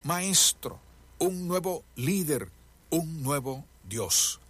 maestro, un nuevo líder, un nuevo Dios.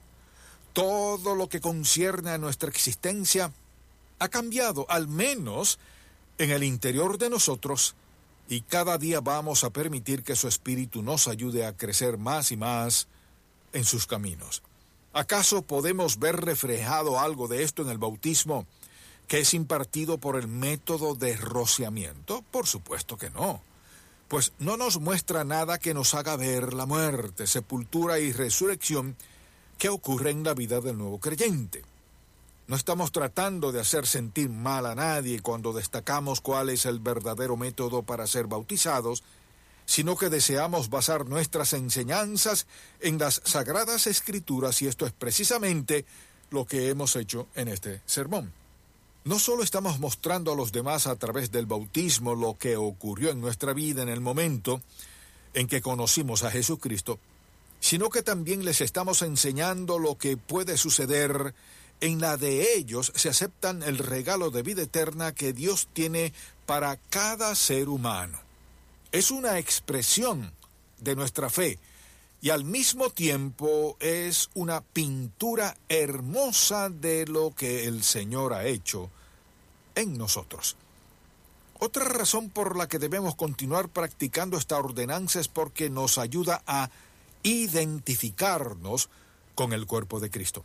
Todo lo que concierne a nuestra existencia ha cambiado, al menos en el interior de nosotros, y cada día vamos a permitir que su Espíritu nos ayude a crecer más y más en sus caminos. ¿Acaso podemos ver reflejado algo de esto en el bautismo que es impartido por el método de rociamiento? Por supuesto que no, pues no nos muestra nada que nos haga ver la muerte, sepultura y resurrección que ocurre en la vida del nuevo creyente. No estamos tratando de hacer sentir mal a nadie cuando destacamos cuál es el verdadero método para ser bautizados, sino que deseamos basar nuestras enseñanzas en las Sagradas Escrituras, y esto es precisamente lo que hemos hecho en este sermón. No solo estamos mostrando a los demás a través del bautismo lo que ocurrió en nuestra vida en el momento en que conocimos a Jesucristo, sino que también les estamos enseñando lo que puede suceder en la de ellos si aceptan el regalo de vida eterna que Dios tiene para cada ser humano. Es una expresión de nuestra fe y al mismo tiempo es una pintura hermosa de lo que el Señor ha hecho en nosotros. Otra razón por la que debemos continuar practicando esta ordenanza es porque nos ayuda a identificarnos con el cuerpo de Cristo.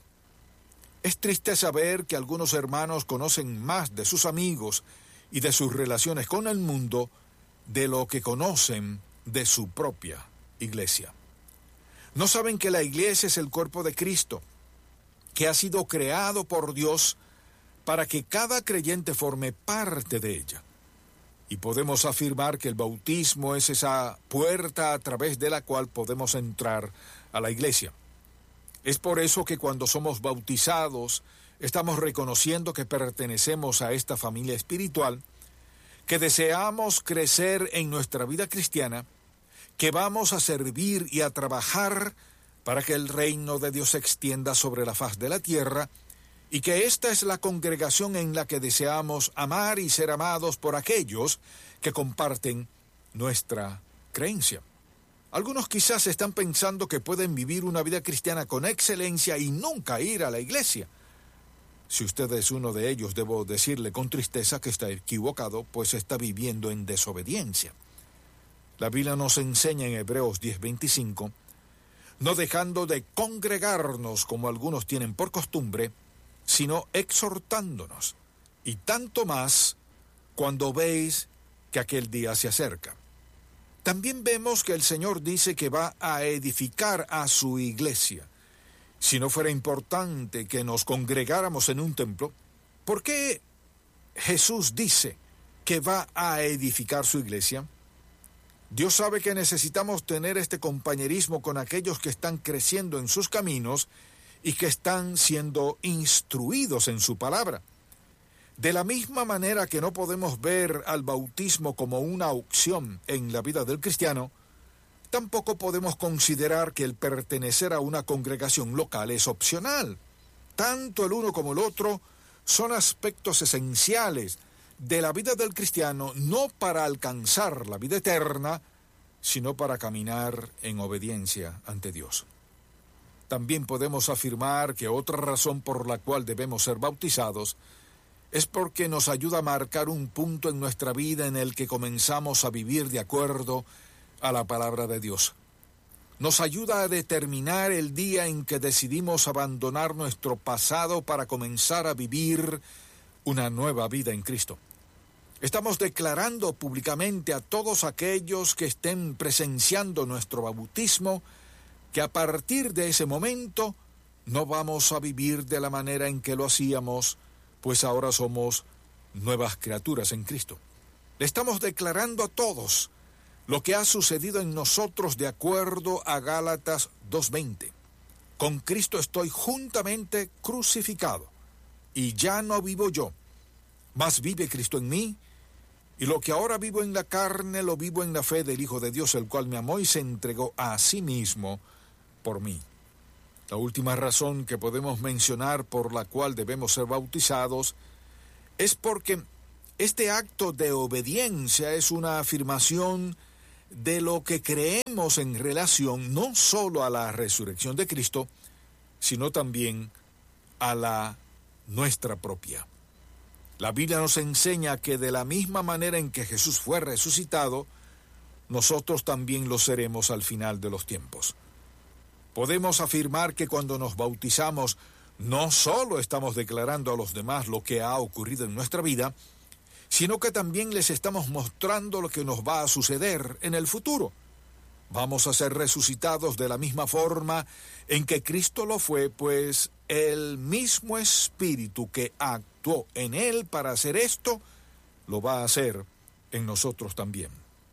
Es triste saber que algunos hermanos conocen más de sus amigos y de sus relaciones con el mundo de lo que conocen de su propia iglesia. No saben que la iglesia es el cuerpo de Cristo, que ha sido creado por Dios para que cada creyente forme parte de ella. Y podemos afirmar que el bautismo es esa puerta a través de la cual podemos entrar a la iglesia. Es por eso que cuando somos bautizados, estamos reconociendo que pertenecemos a esta familia espiritual, que deseamos crecer en nuestra vida cristiana, que vamos a servir y a trabajar para que el reino de Dios se extienda sobre la faz de la tierra, y que esta es la congregación en la que deseamos amar y ser amados por aquellos que comparten nuestra creencia. Algunos quizás están pensando que pueden vivir una vida cristiana con excelencia y nunca ir a la iglesia. Si usted es uno de ellos, debo decirle con tristeza que está equivocado, pues está viviendo en desobediencia. La Biblia nos enseña en Hebreos 10:25, no dejando de congregarnos como algunos tienen por costumbre, sino exhortándonos, y tanto más cuando veis que aquel día se acerca. También vemos que el Señor dice que va a edificar a su iglesia. Si no fuera importante que nos congregáramos en un templo, ¿por qué Jesús dice que va a edificar su iglesia? Dios sabe que necesitamos tener este compañerismo con aquellos que están creciendo en sus caminos y que están siendo instruidos en su palabra. De la misma manera que no podemos ver al bautismo como una opción en la vida del cristiano, tampoco podemos considerar que el pertenecer a una congregación local es opcional. Tanto el uno como el otro son aspectos esenciales de la vida del cristiano, no para alcanzar la vida eterna, sino para caminar en obediencia ante Dios. También podemos afirmar que otra razón por la cual debemos ser bautizados es porque nos ayuda a marcar un punto en nuestra vida en el que comenzamos a vivir de acuerdo a la palabra de Dios. Nos ayuda a determinar el día en que decidimos abandonar nuestro pasado para comenzar a vivir una nueva vida en Cristo. Estamos declarando públicamente a todos aquellos que estén presenciando nuestro bautismo que a partir de ese momento no vamos a vivir de la manera en que lo hacíamos, pues ahora somos nuevas criaturas en Cristo. Le estamos declarando a todos lo que ha sucedido en nosotros de acuerdo a Gálatas 2:20. Con Cristo estoy juntamente crucificado, y ya no vivo yo, mas vive Cristo en mí, y lo que ahora vivo en la carne lo vivo en la fe del Hijo de Dios, el cual me amó y se entregó a sí mismo por mí. La última razón que podemos mencionar por la cual debemos ser bautizados es porque este acto de obediencia es una afirmación de lo que creemos en relación no solo a la resurrección de Cristo, sino también a la nuestra propia. La Biblia nos enseña que de la misma manera en que Jesús fue resucitado, nosotros también lo seremos al final de los tiempos. Podemos afirmar que cuando nos bautizamos, no solo estamos declarando a los demás lo que ha ocurrido en nuestra vida, sino que también les estamos mostrando lo que nos va a suceder en el futuro. Vamos a ser resucitados de la misma forma en que Cristo lo fue, pues el mismo Espíritu que actuó en Él para hacer esto, lo va a hacer en nosotros también.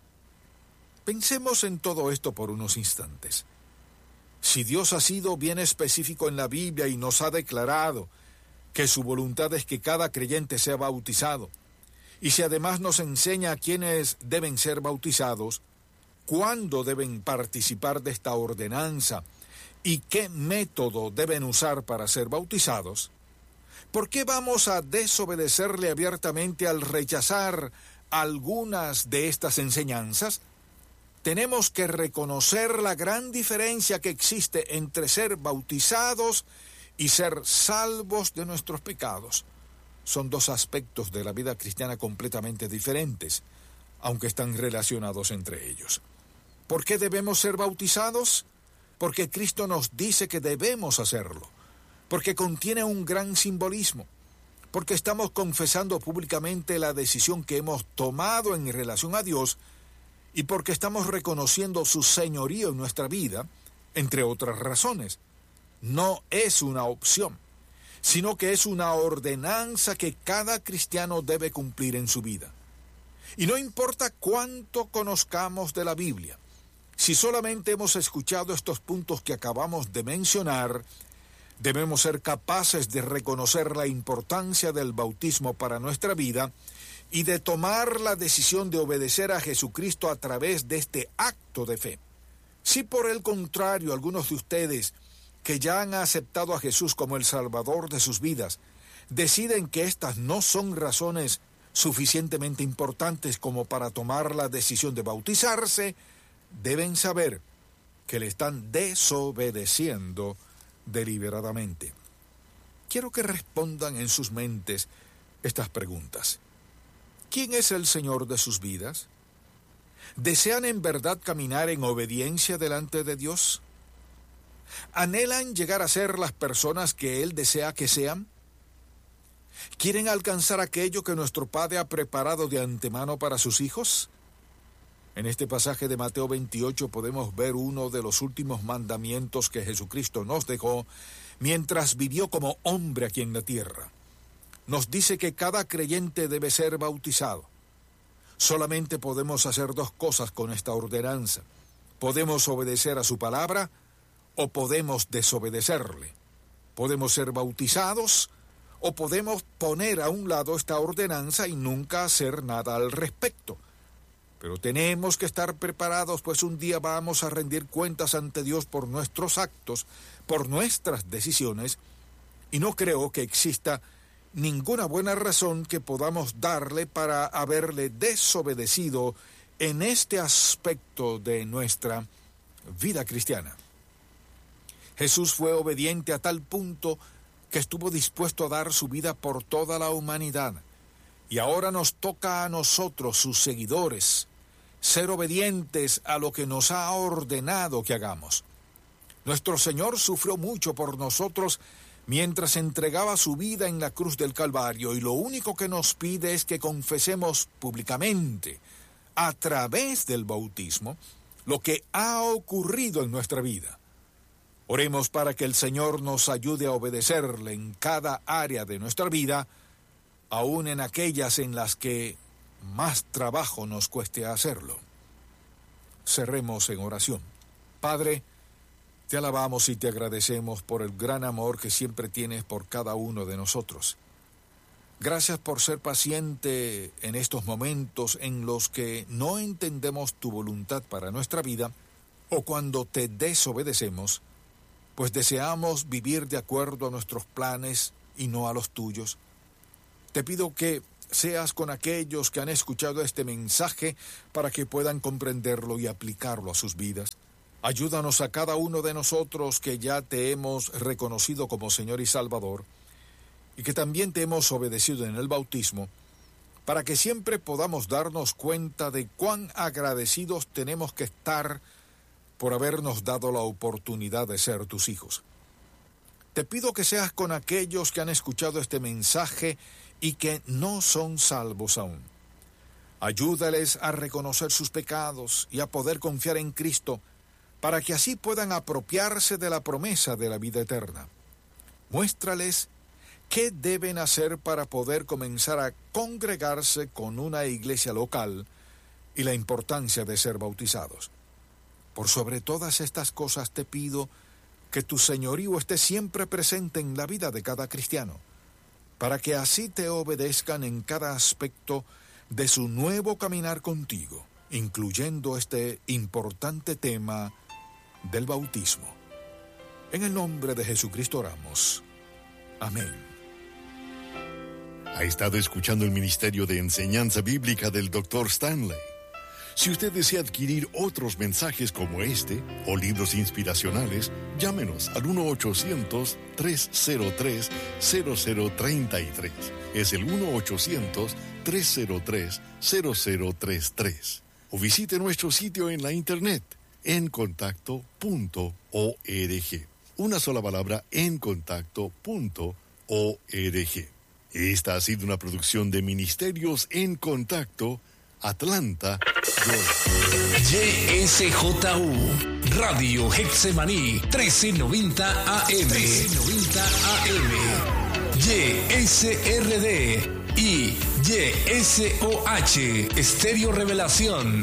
Pensemos en todo esto por unos instantes. Si Dios ha sido bien específico en la Biblia y nos ha declarado que su voluntad es que cada creyente sea bautizado, y si además nos enseña a quienes deben ser bautizados, cuándo deben participar de esta ordenanza y qué método deben usar para ser bautizados, ¿por qué vamos a desobedecerle abiertamente al rechazar algunas de estas enseñanzas? Tenemos que reconocer la gran diferencia que existe entre ser bautizados y ser salvos de nuestros pecados. Son dos aspectos de la vida cristiana completamente diferentes, aunque están relacionados entre ellos. ¿Por qué debemos ser bautizados? Porque Cristo nos dice que debemos hacerlo, porque contiene un gran simbolismo, porque estamos confesando públicamente la decisión que hemos tomado en relación a Dios y porque estamos reconociendo su señorío en nuestra vida, entre otras razones. No es una opción, sino que es una ordenanza que cada cristiano debe cumplir en su vida. Y no importa cuánto conozcamos de la Biblia, si solamente hemos escuchado estos puntos que acabamos de mencionar, debemos ser capaces de reconocer la importancia del bautismo para nuestra vida y de tomar la decisión de obedecer a Jesucristo a través de este acto de fe. Si por el contrario algunos de ustedes que ya han aceptado a Jesús como el Salvador de sus vidas, deciden que estas no son razones suficientemente importantes como para tomar la decisión de bautizarse, deben saber que le están desobedeciendo deliberadamente. Quiero que respondan en sus mentes estas preguntas. ¿Quién es el Señor de sus vidas? ¿Desean en verdad caminar en obediencia delante de Dios? ¿Anhelan llegar a ser las personas que Él desea que sean? ¿Quieren alcanzar aquello que nuestro Padre ha preparado de antemano para sus hijos? En este pasaje de Mateo 28 podemos ver uno de los últimos mandamientos que Jesucristo nos dejó mientras vivió como hombre aquí en la tierra. Nos dice que cada creyente debe ser bautizado. Solamente podemos hacer dos cosas con esta ordenanza. Podemos obedecer a su palabra o podemos desobedecerle. Podemos ser bautizados o podemos poner a un lado esta ordenanza y nunca hacer nada al respecto. Pero tenemos que estar preparados, pues un día vamos a rendir cuentas ante Dios por nuestros actos, por nuestras decisiones, y no creo que exista ninguna buena razón que podamos darle para haberle desobedecido en este aspecto de nuestra vida cristiana. Jesús fue obediente a tal punto que estuvo dispuesto a dar su vida por toda la humanidad. Y ahora nos toca a nosotros, sus seguidores, ser obedientes a lo que nos ha ordenado que hagamos. Nuestro Señor sufrió mucho por nosotros mientras entregaba su vida en la cruz del Calvario, y lo único que nos pide es que confesemos públicamente, a través del bautismo, lo que ha ocurrido en nuestra vida. Oremos para que el Señor nos ayude a obedecerle en cada área de nuestra vida, aun en aquellas en las que más trabajo nos cueste hacerlo. Cerremos en oración. Padre, te alabamos y te agradecemos por el gran amor que siempre tienes por cada uno de nosotros. Gracias por ser paciente en estos momentos en los que no entendemos tu voluntad para nuestra vida o cuando te desobedecemos, pues deseamos vivir de acuerdo a nuestros planes y no a los tuyos. Te pido que seas con aquellos que han escuchado este mensaje para que puedan comprenderlo y aplicarlo a sus vidas. Ayúdanos a cada uno de nosotros que ya te hemos reconocido como Señor y Salvador y que también te hemos obedecido en el bautismo, para que siempre podamos darnos cuenta de cuán agradecidos tenemos que estar por habernos dado la oportunidad de ser tus hijos. Te pido que seas con aquellos que han escuchado este mensaje y que no son salvos aún. Ayúdales a reconocer sus pecados y a poder confiar en Cristo, para que así puedan apropiarse de la promesa de la vida eterna. Muéstrales qué deben hacer para poder comenzar a congregarse con una iglesia local y la importancia de ser bautizados. Por sobre todas estas cosas te pido que tu señorío esté siempre presente en la vida de cada cristiano, para que así te obedezcan en cada aspecto de su nuevo caminar contigo, incluyendo este importante tema del bautismo. En el nombre de Jesucristo oramos. Amén. Ha estado escuchando el Ministerio de Enseñanza Bíblica del Dr. Stanley. Si usted desea adquirir otros mensajes como este o libros inspiracionales, llámenos al 1-800-303-0033. Es el 1-800-303-0033. O visite nuestro sitio en la internet, encontacto.org. Una sola palabra, encontacto.org. Esta ha sido una producción de Ministerios en Contacto, Atlanta, Georgia. YSJU, Radio Getsemaní, 1390 AM. YSRD y YSOH, Estéreo Revelación,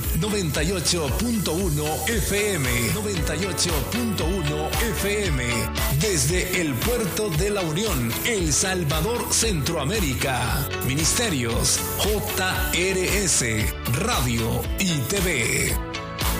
98.1 FM. 98.1 FM. Desde el Puerto de la Unión, El Salvador, Centroamérica. Ministerios JRS, Radio y TV.